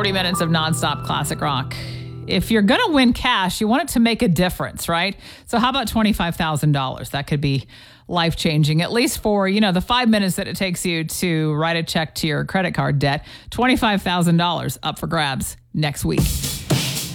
40 minutes of nonstop classic rock. If you're going to win cash, you want it to make a difference, right? So how about $25,000? That could be life-changing, at least for, the 5 minutes that it takes you to write a check to your credit card debt. $25,000 up for grabs next week.